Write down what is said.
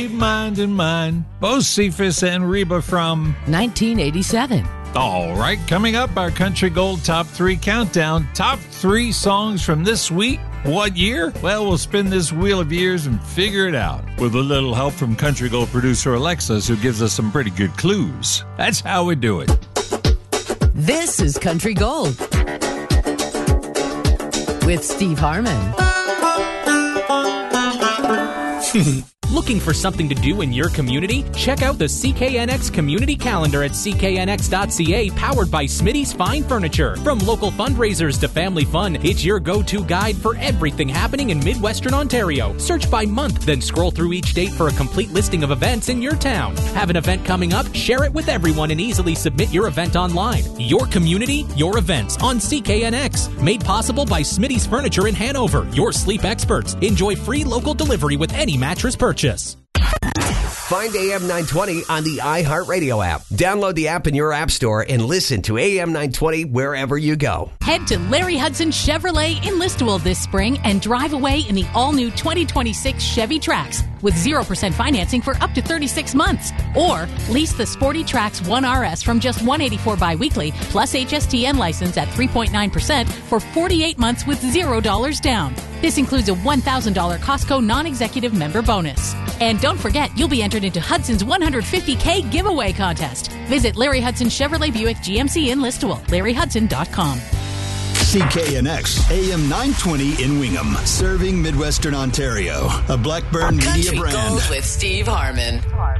Mind in Mind, both Cephas and Reba from 1987. All right, coming up, our Country Gold Top 3 Countdown. Top 3 songs from this week. What year? Well, we'll spin this wheel of years and figure it out. With a little help from Country Gold producer Alexis, who gives us some pretty good clues. That's how we do it. This is Country Gold with Steve Harmon. Looking for something to do in your community? Check out the CKNX Community Calendar at cknx.ca, powered by Smitty's Fine Furniture. From local fundraisers to family fun, it's your go-to guide for everything happening in Midwestern Ontario. Search by month, then scroll through each date for a complete listing of events in your town. Have an event coming up? Share it with everyone and easily submit your event online. Your community, your events on CKNX. Made possible by Smitty's Furniture in Hanover, your sleep experts. Enjoy free local delivery with any mattress purchase. Find AM 920 on the iHeartRadio app. Download the app in your app store and listen to AM 920 wherever you go. Head to Larry Hudson Chevrolet in Listowel this spring and drive away in the all-new 2026 Chevy Trax with 0% financing for up to 36 months. Or lease the sporty Trax 1RS from just $184 bi-weekly plus HSTN license at 3.9% for 48 months with $0 down. This includes a $1,000 Costco non-executive member bonus. And don't forget, you'll be entered into Hudson's $150K giveaway contest. Visit Larry Hudson Chevrolet Buick GMC in Listowel, LarryHudson.com. CKNX AM 920 in Wingham, serving Midwestern Ontario. A Blackburn Media Country brand. Gold with Steve Harmon.